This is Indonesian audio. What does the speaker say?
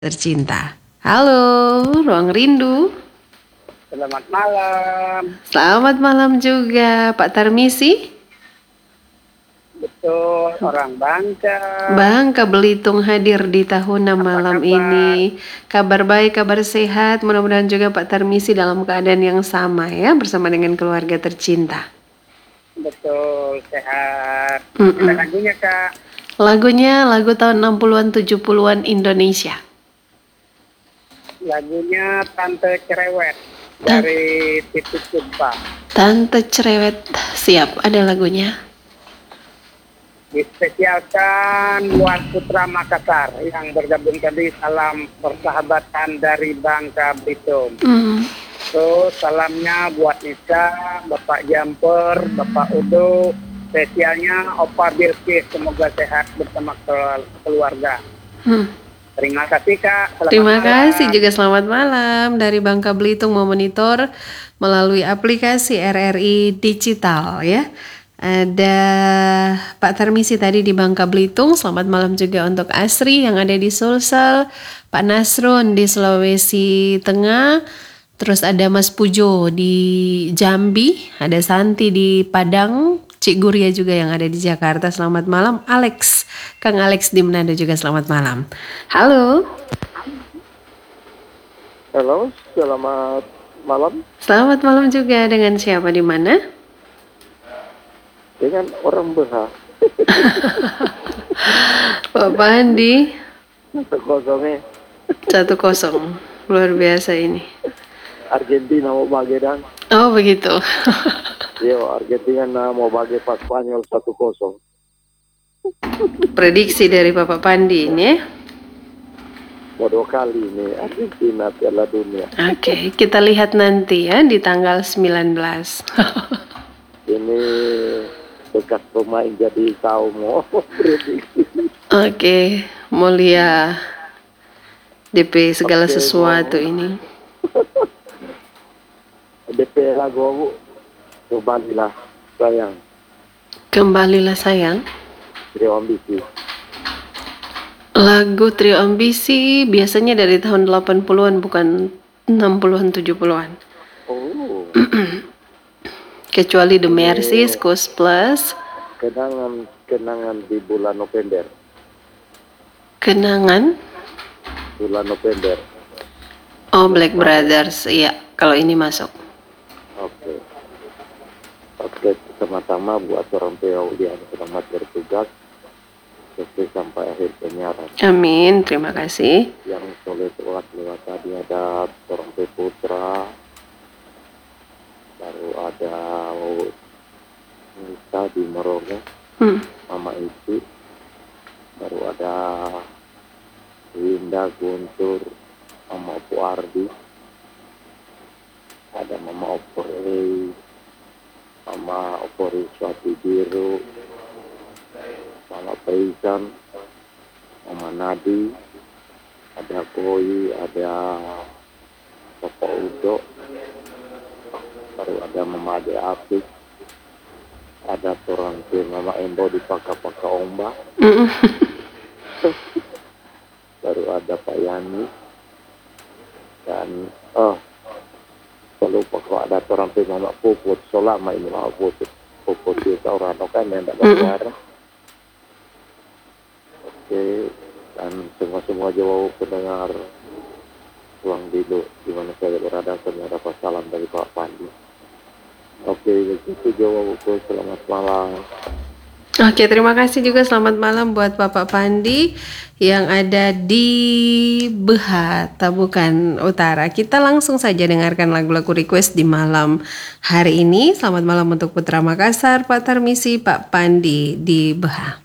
Tercinta. Halo, Ruang Rindu. Selamat malam. Selamat malam juga, Pak Tarmisi. Betul, orang Bangka. Bangka Belitung hadir di Tahuna malam kabar? ini. Kabar baik, kabar sehat. Mudah-mudahan juga Pak Tarmisi dalam keadaan yang sama ya, bersama dengan keluarga tercinta. Betul, sehat. Kita lagunya, Kak. Lagunya lagu tahun 60-an 70-an Indonesia. Lagunya Tante Cerewet dari Titik Sumpa. Tante Cerewet, siap, ada lagunya. Dispesialkan buat Putra Makassar yang bergabung tadi. Salam persahabatan dari Bangka Belitung. Terus salamnya buat Nisa, Bapak Jumper, Bapak Udo, spesialnya Opa Bilkis, semoga sehat bersama keluarga. Terima kasih, Kak. Terima kasih juga, selamat malam dari Bangka Belitung, memonitor melalui aplikasi RRI Digital ya. Ada Pak Tarmisi tadi di Bangka Belitung. Selamat malam juga untuk Asri yang ada di Sulsel, Pak Nasrun di Sulawesi Tengah. Terus ada Mas Pujo di Jambi, ada Santi di Padang, Cik Guria juga yang ada di Jakarta. Selamat malam, Alex. Kang Alex di Manado juga selamat malam. Halo. Halo, selamat malam. Selamat malam juga, dengan siapa di mana? Dengan orang Beha. Pak Pandi. 1-0 1-0. Luar biasa ini. Argentina mau bagi dan. Oh begitu. Yo, Argentina mau bagi pas Spanyol 1-0. Prediksi dari Bapak Pandi ini ya. Bodoh kali ini Argentina Piala Dunia. Oke, kita lihat nanti ya di tanggal 19. Ini bekas pemain jadi tahu mau prediksi. Oke, mulia DP segala sesuatu ini. DP lagu kembalilah sayang. Kembalilah sayang. Trio Ambisi. Lagu Trio Ambisi biasanya dari tahun 80-an bukan 60-an 70-an. Oh. Kecuali The Mercies, Coast Plus. Kenangan di bulan November. Kenangan? Bulan November. Oh, Black Brothers. Iya, kalau ini masuk. Oke, sama-sama buat orang PO yang selamat bertugas sampai akhir penyiaran. Amin, terima kasih. Yang soleh lewat tadi ada orang Putra, baru ada Nisa di Meroga, Mama Isi, baru ada Winda Guntur, Mama Opo Ardi, ada Mama Opo Mama Opori Suati Biru, Mama Paisan, Mama Nadi, ada Koi, ada Bapak Udo, baru ada Mama Ade Apik, ada orang Mama Embo di Paka-Paka Ombak, baru ada Pak Yani, dan lupa kalau ada orang Mama Puput, selama ini Mama Puput itu orang kan yang tidak bayar. Oke, dan semua jauh pendengar Ruang Rindu di mana saya berada, saya dapat salam dari Pak Pandi. Oke, begitu jauh. Selamat malam. Oke, terima kasih juga, selamat malam buat Bapak Pandi yang ada di Beha, Tabukan Utara. Kita langsung saja dengarkan lagu-lagu request di malam hari ini. Selamat malam untuk Putra Makassar, Pak Tarmisi, Pak Pandi di Beha.